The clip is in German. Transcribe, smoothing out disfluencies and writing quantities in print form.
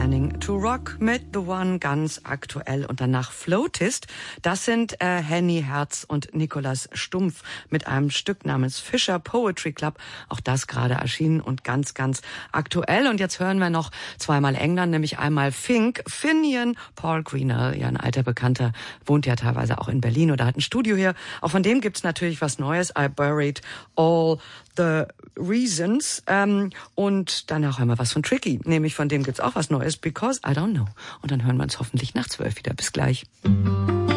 Planning to Rock mit The One ganz aktuell und danach Floatist. Das sind Henny Herz und Nikolas Stumpf mit einem Stück namens Fisher Poetry Club. Auch das gerade erschienen und ganz, ganz aktuell. Und jetzt hören wir noch zweimal England, nämlich einmal Finian, Paul Greener, ja ein alter Bekannter, wohnt ja teilweise auch in Berlin oder hat ein Studio hier. Auch von dem gibt's natürlich was Neues. I Buried All the Reasons. Und danach hören wir was von Tricky. Nämlich von dem gibt's auch was Neues, Because I Don't Know. Und dann hören wir uns hoffentlich nach 12 wieder. Bis gleich.